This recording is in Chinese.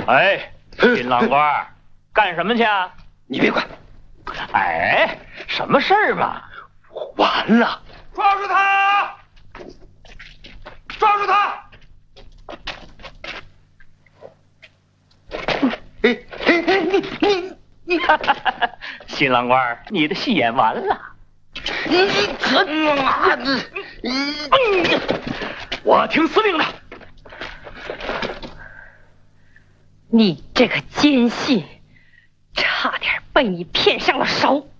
哎，新郎官，干什么去啊？ 你别管。 哎，什么事儿嘛？ 完了！ 抓住他！抓住他！ 你，新郎官，你的戏演完了。 你可妈的！ 我听司令的。 你这个奸细，差点被你骗上了手。